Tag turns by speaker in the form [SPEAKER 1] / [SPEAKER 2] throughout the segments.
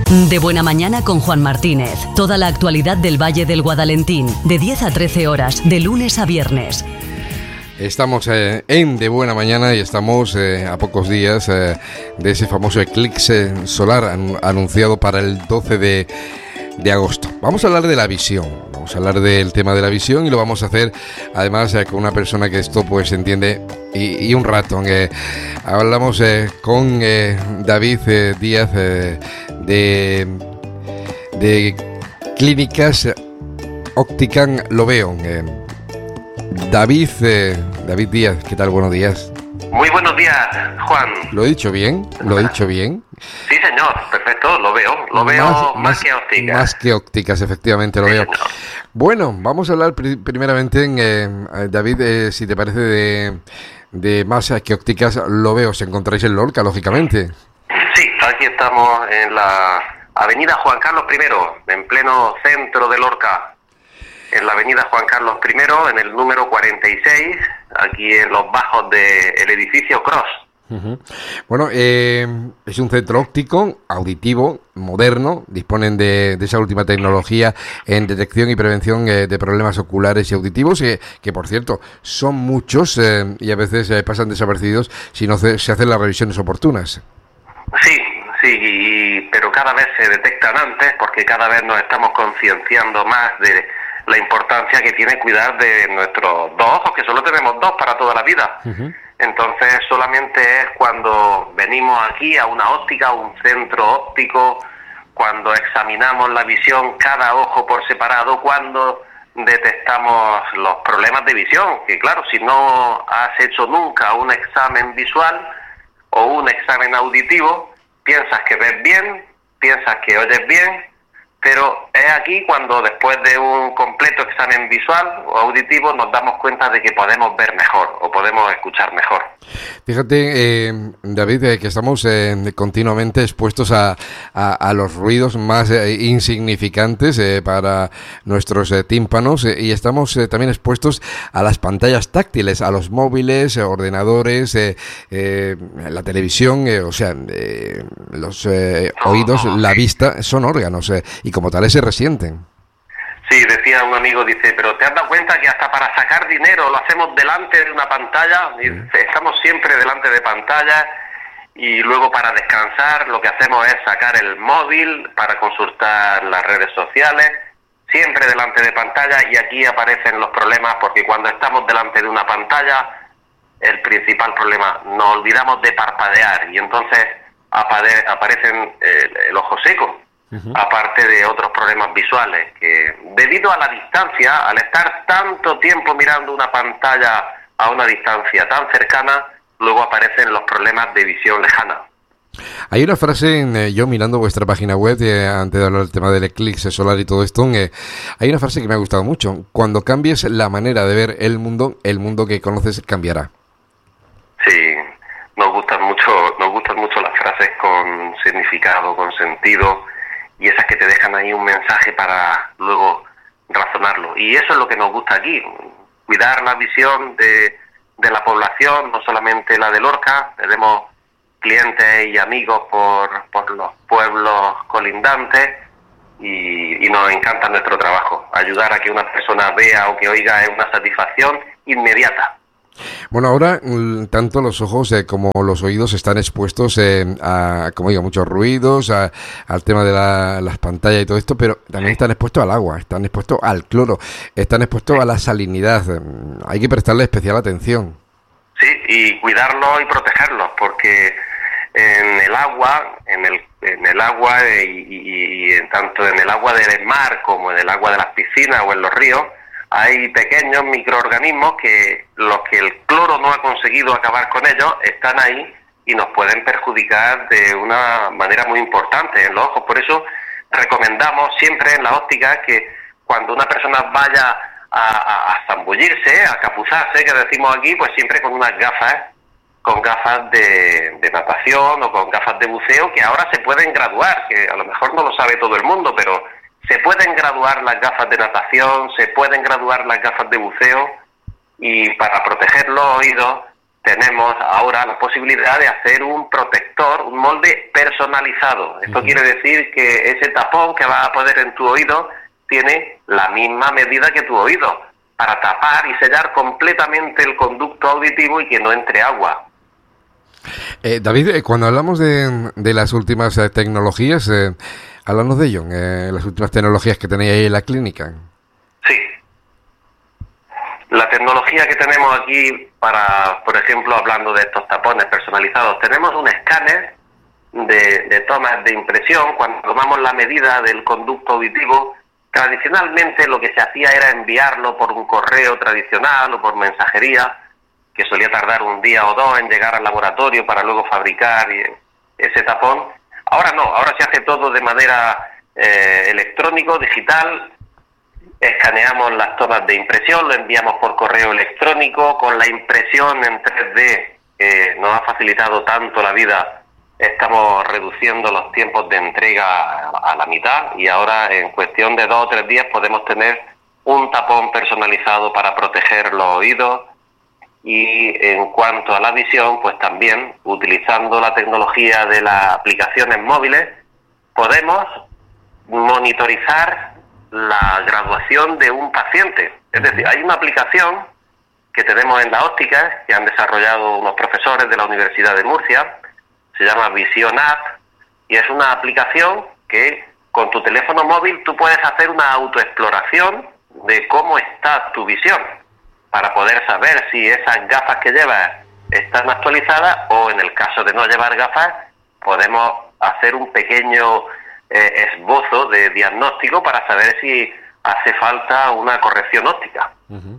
[SPEAKER 1] De Buena Mañana con Juan Martínez. Toda la actualidad del Valle del Guadalentín, de 10 a 13 horas, de lunes a viernes.
[SPEAKER 2] Estamos en De Buena Mañana y estamos a pocos días de ese famoso eclipse solar anunciado para el 12 de agosto. Vamos a hablar de la visión, vamos a hablar del tema de la visión y lo vamos a hacer además con una persona que esto pues entiende y un rato. Hablamos con David Díaz de Clínicas Ópticas Loveo. David Díaz, ¿qué tal? Buenos días.
[SPEAKER 3] Muy buenos días, Juan.
[SPEAKER 2] ¿Lo he dicho bien? ¿Lo he dicho bien?
[SPEAKER 3] Sí, señor, perfecto, lo veo más que ópticas.
[SPEAKER 2] Más que ópticas, efectivamente, lo
[SPEAKER 3] sí,
[SPEAKER 2] veo.
[SPEAKER 3] Señor.
[SPEAKER 2] Bueno, vamos a hablar primeramente, David, si te parece, de más que ópticas lo veo. Os encontráis en Lorca, lógicamente.
[SPEAKER 3] Sí, aquí estamos en la avenida Juan Carlos I, en pleno centro de Lorca. En la avenida Juan Carlos I, en el número 46, aquí en los bajos del edificio Cross.
[SPEAKER 2] Uh-huh. Bueno, es un centro óptico, auditivo, moderno. Disponen de esa última tecnología en detección y prevención de problemas oculares y auditivos, que por cierto, son muchos y a veces pasan desapercibidos si no se hacen las revisiones oportunas.
[SPEAKER 3] Sí, pero cada vez se detectan antes porque cada vez nos estamos concienciando más de la importancia que tiene cuidar de nuestros dos ojos, que solo tenemos dos para toda la vida. Uh-huh. Entonces solamente es cuando venimos aquí a una óptica, a un centro óptico, cuando examinamos la visión, cada ojo por separado, cuando detectamos los problemas de visión, que claro, si no has hecho nunca un examen visual o un examen auditivo, piensas que ves bien, piensas que oyes bien, pero es aquí cuando después de un completo examen visual o auditivo nos damos cuenta de que podemos ver mejor o podemos escuchar mejor.
[SPEAKER 2] Fíjate, David, que estamos continuamente expuestos a los ruidos más insignificantes para nuestros tímpanos y estamos también expuestos a las pantallas táctiles, a los móviles, ordenadores, la televisión, los oídos, la vista, son órganos y como tales se resienten.
[SPEAKER 3] Sí, decía un amigo, dice, pero ¿te has dado cuenta que hasta para sacar dinero lo hacemos delante de una pantalla? Estamos siempre delante de pantallas y luego para descansar lo que hacemos es sacar el móvil para consultar las redes sociales, siempre delante de pantalla, y aquí aparecen los problemas porque cuando estamos delante de una pantalla, el principal problema, nos olvidamos de parpadear y entonces aparecen el ojo seco. Uh-huh. Aparte de otros problemas visuales que debido a la distancia, al estar tanto tiempo mirando una pantalla a una distancia tan cercana, luego aparecen los problemas de visión lejana.
[SPEAKER 2] Hay una frase, yo mirando vuestra página web, antes de hablar del tema del eclipse solar y todo esto, hay una frase que me ha gustado mucho: cuando cambies la manera de ver el mundo que conoces cambiará.
[SPEAKER 3] Sí, nos gustan mucho las frases con significado, con sentido, y esas que te dejan ahí un mensaje para luego razonarlo. Y eso es lo que nos gusta aquí, cuidar la visión de la población, no solamente la de Lorca. Tenemos clientes y amigos por los pueblos colindantes y nos encanta nuestro trabajo. Ayudar a que una persona vea o que oiga es una satisfacción inmediata.
[SPEAKER 2] Bueno, ahora tanto los ojos como los oídos están expuestos a, como digo, muchos ruidos, al tema de las pantallas y todo esto, pero también están expuestos al agua, están expuestos al cloro, están expuestos a la salinidad. Hay que prestarle especial atención.
[SPEAKER 3] Sí, y cuidarlos y protegerlos, porque en el agua, y tanto en el agua del mar como en el agua de las piscinas o en los ríos, hay pequeños microorganismos que los que el cloro no ha conseguido acabar con ellos están ahí y nos pueden perjudicar de una manera muy importante en los ojos. Por eso recomendamos siempre en la óptica que cuando una persona vaya a zambullirse, a capuzarse, que decimos aquí, pues siempre con unas gafas, con gafas de natación o con gafas de buceo, que ahora se pueden graduar, que a lo mejor no lo sabe todo el mundo, pero se pueden graduar las gafas de natación, se pueden graduar las gafas de buceo, y para proteger los oídos tenemos ahora la posibilidad de hacer un protector, un molde personalizado. Esto quiere decir que ese tapón que vas a poner en tu oído tiene la misma medida que tu oído, para tapar y sellar completamente el conducto auditivo y que no entre agua.
[SPEAKER 2] David, cuando hablamos de las últimas tecnologías, háblanos de ello, las últimas tecnologías que tenéis ahí en la clínica.
[SPEAKER 3] Sí. La tecnología que tenemos aquí para, por ejemplo, hablando de estos tapones personalizados, tenemos un escáner de tomas de impresión. Cuando tomamos la medida del conducto auditivo, tradicionalmente lo que se hacía era enviarlo por un correo tradicional o por mensajería, que solía tardar un día o dos en llegar al laboratorio para luego fabricar ese tapón. Ahora no, ahora se hace todo de manera electrónico, digital. Escaneamos las tomas de impresión, lo enviamos por correo electrónico. Con la impresión en 3D que nos ha facilitado tanto la vida, estamos reduciendo los tiempos de entrega a la mitad, y ahora en cuestión de 2 o 3 días podemos tener un tapón personalizado para proteger los oídos. Y en cuanto a la visión, pues también, utilizando la tecnología de las aplicaciones móviles, podemos monitorizar la graduación de un paciente. Es decir, hay una aplicación que tenemos en la óptica, que han desarrollado unos profesores de la Universidad de Murcia, se llama Vision App, y es una aplicación que con tu teléfono móvil tú puedes hacer una autoexploración de cómo está tu visión, para poder saber si esas gafas que llevas están actualizadas, o en el caso de no llevar gafas, podemos hacer un pequeño esbozo de diagnóstico para saber si hace falta una corrección óptica.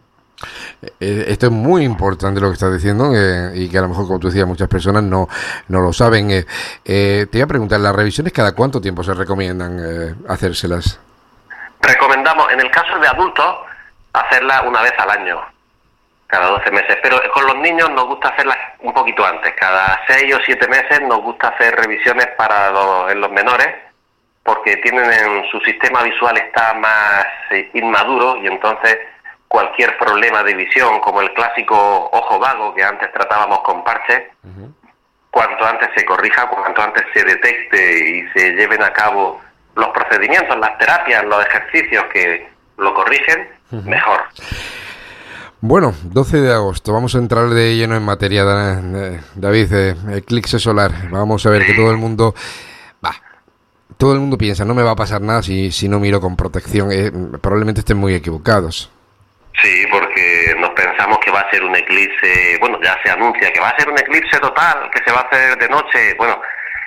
[SPEAKER 2] Esto es muy importante lo que estás diciendo, y que a lo mejor, como tú decías, muchas personas no lo saben. Te iba a preguntar, ¿las revisiones cada cuánto tiempo se recomiendan hacérselas?
[SPEAKER 3] Recomendamos, en el caso de adultos, hacerlas una vez al año, cada 12 meses, pero con los niños nos gusta hacerlas un poquito antes. Cada 6 o 7 meses nos gusta hacer revisiones en los menores, porque tienen en su sistema visual está más inmaduro, y entonces cualquier problema de visión, como el clásico ojo vago que antes tratábamos con parches, cuanto antes se corrija, cuanto antes se detecte y se lleven a cabo los procedimientos, las terapias, los ejercicios que lo corrigen, mejor.
[SPEAKER 2] Bueno, 12 de agosto, vamos a entrar de lleno en materia, David, eclipse solar. Vamos a ver que todo el mundo piensa, no me va a pasar nada si no miro con protección. Probablemente estén muy equivocados.
[SPEAKER 3] Sí, porque nos pensamos que va a ser un eclipse, bueno, ya se anuncia que va a ser un eclipse total, que se va a hacer de noche. Bueno,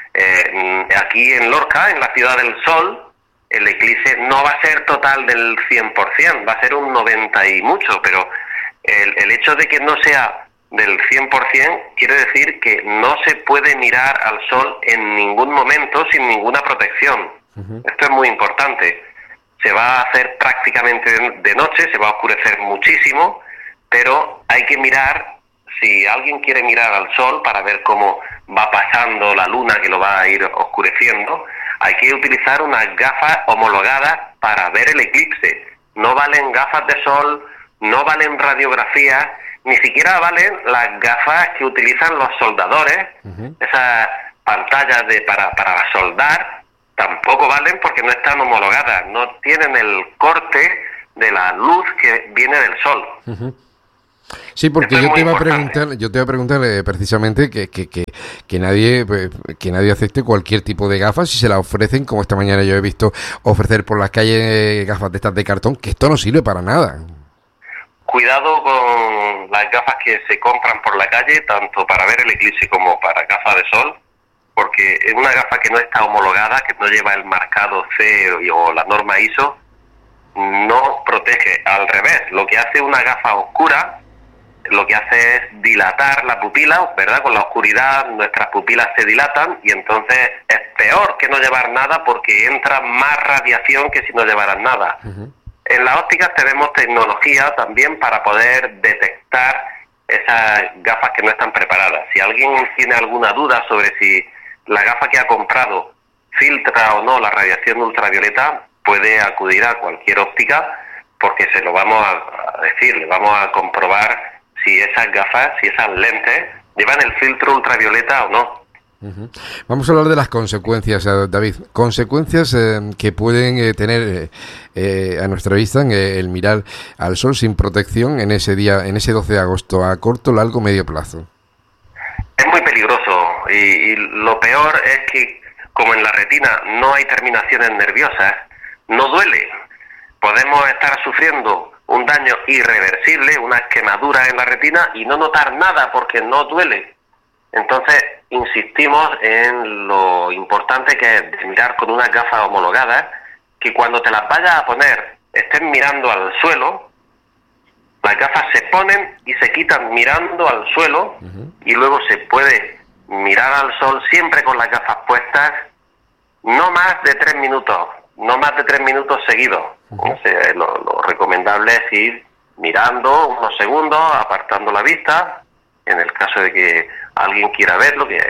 [SPEAKER 3] aquí en Lorca, en la Ciudad del Sol, el eclipse no va a ser total del 100%, va a ser un 90 y mucho, pero el hecho de que no sea del 100% quiere decir que no se puede mirar al sol en ningún momento sin ninguna protección. Esto es muy importante. Se va a hacer prácticamente de noche, se va a oscurecer muchísimo, pero hay que mirar, si alguien quiere mirar al sol para ver cómo va pasando la luna, que lo va a ir oscureciendo, hay que utilizar unas gafas homologadas para ver el eclipse. No valen gafas de sol, no valen radiografías, ni siquiera valen las gafas que utilizan los soldadores, esas pantallas para soldar, tampoco valen porque no están homologadas, no tienen el corte de la luz que viene del sol.
[SPEAKER 2] Sí, porque yo te iba a preguntar precisamente que nadie acepte cualquier tipo de gafas si se las ofrecen, como esta mañana yo he visto ofrecer por las calles gafas de estas de cartón, que esto no sirve para nada.
[SPEAKER 3] Cuidado con las gafas que se compran por la calle, tanto para ver el eclipse como para gafas de sol, porque es una gafa que no está homologada, que no lleva el marcado C o la norma ISO, no protege. Al revés, lo que hace una gafa oscura, lo que hace es dilatar la pupila, ¿verdad? Con la oscuridad nuestras pupilas se dilatan, y entonces es peor que no llevar nada, porque entra más radiación que si no llevaran nada. En las ópticas tenemos tecnología también para poder detectar esas gafas que no están preparadas. Si alguien tiene alguna duda sobre si la gafa que ha comprado filtra o no la radiación ultravioleta, puede acudir a cualquier óptica, porque se lo vamos a decir, le vamos a comprobar si esas gafas, si esas lentes llevan el filtro ultravioleta o no.
[SPEAKER 2] Vamos a hablar de las consecuencias, David. Consecuencias que pueden tener a nuestra vista el mirar al sol sin protección en ese día, en ese 12 de agosto, a corto, largo, medio plazo.
[SPEAKER 3] Es muy peligroso y lo peor es que, como en la retina no hay terminaciones nerviosas, no duele. Podemos estar sufriendo un daño irreversible, una quemadura en la retina y no notar nada porque no duele. Entonces, insistimos en lo importante que es mirar con unas gafas homologadas, que cuando te las vayas a poner estés mirando al suelo, las gafas se ponen y se quitan mirando al suelo, y luego se puede mirar al sol siempre con las gafas puestas, no más de 3 minutos, no más de 3 minutos seguidos. O sea, lo recomendable es ir mirando unos segundos, apartando la vista, en el caso de que alguien quiera verlo, que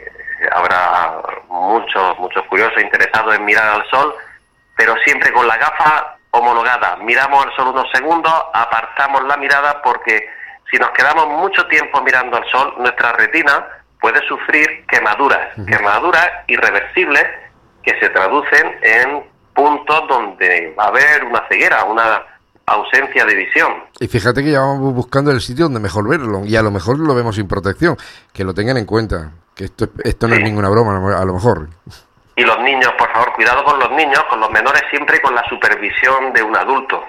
[SPEAKER 3] habrá muchos curiosos interesados en mirar al sol, pero siempre con la gafa homologada. Miramos al sol unos segundos, apartamos la mirada, porque si nos quedamos mucho tiempo mirando al sol, nuestra retina puede sufrir quemaduras irreversibles que se traducen en puntos donde va a haber una ceguera, una ausencia de visión.
[SPEAKER 2] Y fíjate que ya vamos buscando el sitio donde mejor verlo, y a lo mejor lo vemos sin protección, que lo tengan en cuenta, que esto no es ninguna broma, a lo mejor.
[SPEAKER 3] Y los niños, por favor, cuidado con los niños, con los menores, siempre con la supervisión de un adulto.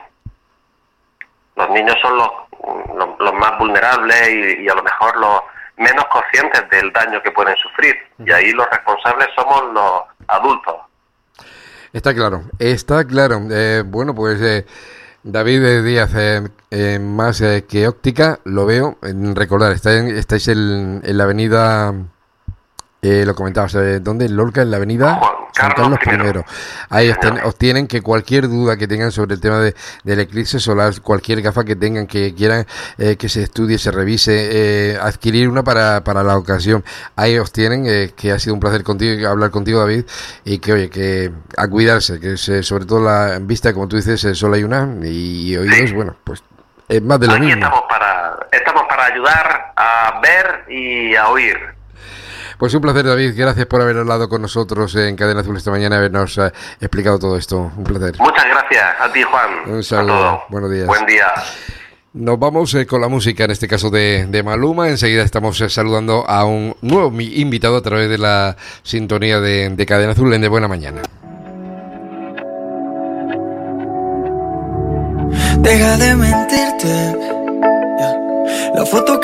[SPEAKER 3] Los niños son los más vulnerables y a lo mejor los menos conscientes del daño que pueden sufrir, y ahí los responsables somos los adultos. Está claro. Bueno, pues
[SPEAKER 2] David Díaz, más que óptica, lo veo. Recordar, estáis en la avenida, lo comentabas, ¿dónde? En Lorca, en la avenida Juan Carlos I. Ahí os tienen que cualquier duda que tengan sobre el tema del eclipse solar, cualquier gafa que tengan, que quieran que se estudie, se revise, adquirir una para la ocasión. Ahí os tienen, que ha sido un placer hablar contigo, David, y que, oye, que a cuidarse, que sobre todo la vista, como tú dices, solo hay una, y oídos, bueno, pues es más de lo mismo.
[SPEAKER 3] Estamos para ayudar a ver y a oír.
[SPEAKER 2] Pues un placer, David. Gracias por haber hablado con nosotros en Cadena Azul esta mañana y habernos explicado todo esto. Un placer.
[SPEAKER 3] Muchas gracias a ti, Juan.
[SPEAKER 2] Un saludo. Buenos días.
[SPEAKER 3] Buen día.
[SPEAKER 2] Nos vamos con la música, en este caso de Maluma. Enseguida estamos saludando a un nuevo invitado a través de la sintonía de Cadena Azul en De Buena Mañana.
[SPEAKER 4] Deja de mentirte. La foto